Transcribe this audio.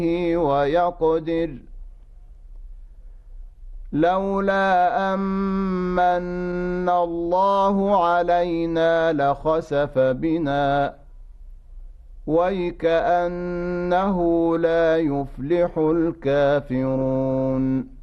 ويقدر لولا أمن الله علينا لخسف بنا ويكأنه لا يفلح الكافرون.